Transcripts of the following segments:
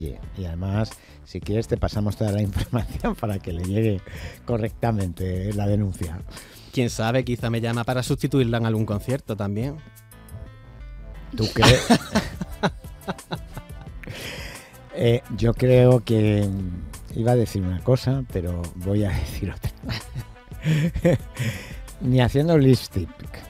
Y además, si quieres, te pasamos toda la información para que le llegue correctamente la denuncia. Quién sabe, quizá me llama para sustituirla en algún concierto también. ¿Tú crees? Yo creo que iba a decir una cosa, pero voy a decir otra. Ni haciendo lipstick.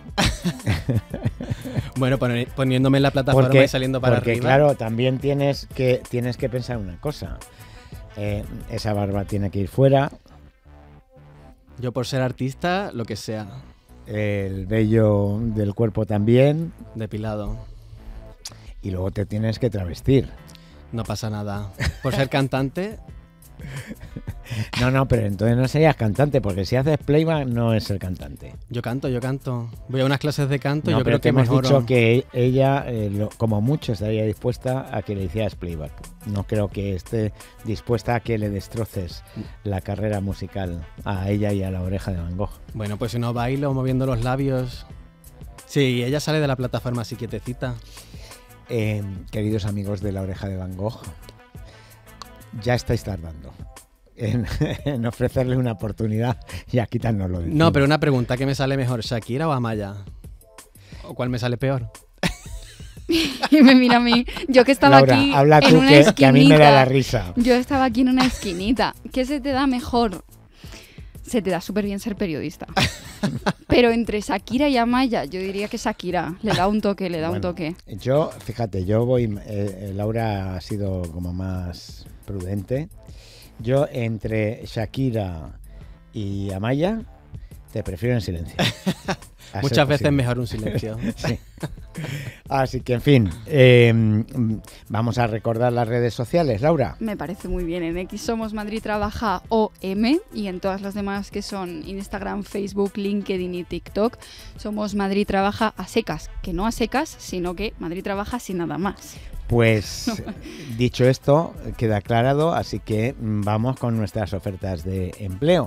Bueno, poniéndome en la plataforma y saliendo para porque, arriba. Claro, también tienes que pensar una cosa. Esa barba tiene que ir fuera. Yo por ser artista, lo que sea. El vello del cuerpo también. Depilado. Y luego te tienes que travestir. No pasa nada. Por ser cantante... No, pero entonces no serías cantante, porque si haces playback no es ser cantante. Yo canto. Voy a unas clases de canto y no, yo creo que hemos mejoro. dicho que ella, como mucho, estaría dispuesta a que le hicieras playback. No creo que esté dispuesta a que le destroces la carrera musical a ella y a La Oreja de Van Gogh. Bueno, pues si no bailo moviendo los labios... Sí, ella sale de la plataforma así quietecita. Queridos amigos de La Oreja de Van Gogh, ya estáis tardando en ofrecerle una oportunidad y a quitárnoslo de encima. No, pero una pregunta, ¿qué me sale mejor, Shakira o Amaya? ¿O cuál me sale peor? Y me mira a mí, yo que estaba Laura, aquí habla en tú, una que esquinita. a mí me da la risa. Yo estaba aquí en una esquinita. ¿Qué se te da mejor? Se te da súper bien ser periodista. Pero entre Shakira y Amaya, yo diría que Shakira le da un toque, un toque. Yo, fíjate, yo voy... Laura ha sido como más prudente. Yo entre Shakira y Amaya te prefiero en silencio. Muchas veces mejor un silencio. Sí. Así que, en fin, vamos a recordar las redes sociales, Laura. Me parece muy bien. En X somos Madrid Trabaja OM y en todas las demás que son Instagram, Facebook, LinkedIn y TikTok somos Madrid Trabaja a secas. Que no a secas, sino que Madrid Trabaja sin nada más. Pues dicho esto, queda aclarado, así que vamos con nuestras ofertas de empleo.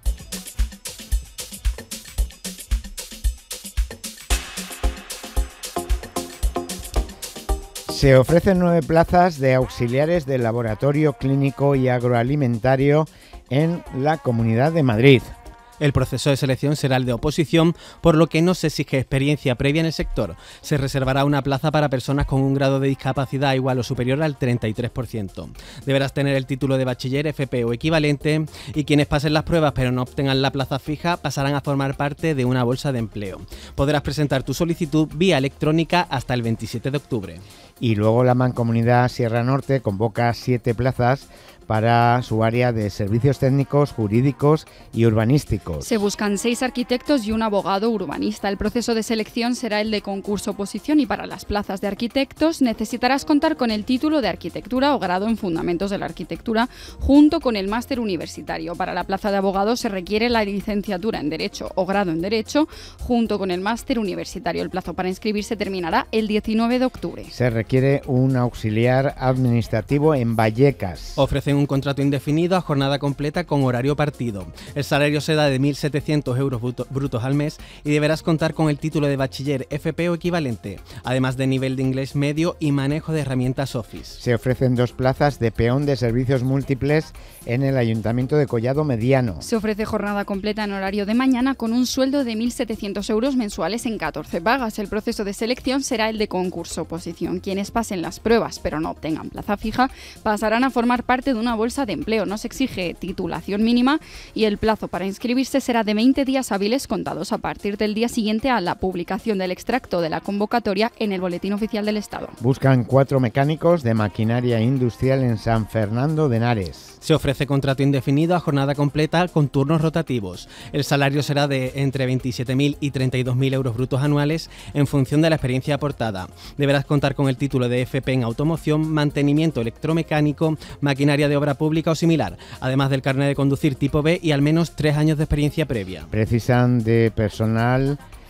Se ofrecen 9 plazas de auxiliares de laboratorio clínico y agroalimentario en la Comunidad de Madrid. El proceso de selección será el de oposición, por lo que no se exige experiencia previa en el sector. Se reservará una plaza para personas con un grado de discapacidad igual o superior al 33%. Deberás tener el título de bachiller, FP o equivalente, y quienes pasen las pruebas pero no obtengan la plaza fija pasarán a formar parte de una bolsa de empleo. Podrás presentar tu solicitud vía electrónica hasta el 27 de octubre. Y luego la Mancomunidad Sierra Norte convoca 7 plazas para su área de servicios técnicos, jurídicos y urbanísticos. Se buscan 6 arquitectos y un abogado urbanista. El proceso de selección será el de concurso-oposición y para las plazas de arquitectos necesitarás contar con el título de arquitectura o grado en fundamentos de la arquitectura junto con el máster universitario. Para la plaza de abogado se requiere la licenciatura en Derecho o grado en Derecho junto con el máster universitario. El plazo para inscribirse terminará el 19 de octubre. Se requiere un auxiliar administrativo en Vallecas. Ofrecen un contrato indefinido a jornada completa con horario partido. El salario será de 1.700 euros brutos al mes y deberás contar con el título de bachiller, FP o equivalente, además de nivel de inglés medio y manejo de herramientas Office. Se ofrecen 2 plazas de peón de servicios múltiples en el Ayuntamiento de Collado Mediano. Se ofrece jornada completa en horario de mañana con un sueldo de 1.700 euros mensuales en 14 pagas. El proceso de selección será el de concurso-oposición. Quienes pasen las pruebas pero no obtengan plaza fija pasarán a formar parte de una bolsa de empleo. No se exige titulación mínima y el plazo para inscribirse será de 20 días hábiles contados a partir del día siguiente a la publicación del extracto de la convocatoria en el Boletín Oficial del Estado. Buscan 4 mecánicos de maquinaria industrial en San Fernando de Henares. Se ofrece contrato indefinido a jornada completa con turnos rotativos. El salario será de entre 27.000 y 32.000 euros brutos anuales en función de la experiencia aportada. Deberás contar con el título de FP en automoción, mantenimiento electromecánico, maquinaria de obra pública o similar, además del carnet de conducir tipo B y al menos 3 años de experiencia previa. Precisan de personal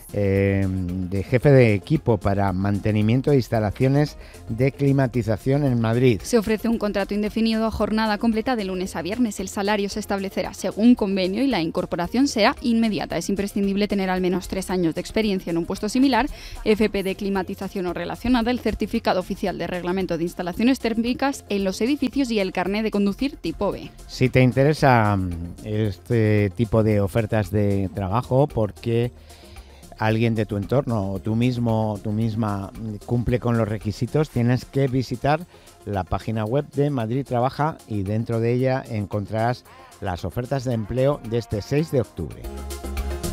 de jefe de equipo para mantenimiento de instalaciones de climatización en Madrid. Se ofrece un contrato indefinido a jornada completa de lunes a viernes. El salario se establecerá según convenio y la incorporación será inmediata. Es imprescindible tener al menos 3 años de experiencia en un puesto similar, FP de climatización o relacionada, el certificado oficial de reglamento de instalaciones térmicas en los edificios y el carné de conducir tipo B. Si te interesa este tipo de ofertas de trabajo porque alguien de tu entorno o tú mismo o tú misma cumple con los requisitos, tienes que visitar la página web de Madrid Trabaja y dentro de ella encontrarás las ofertas de empleo de este 6 de octubre.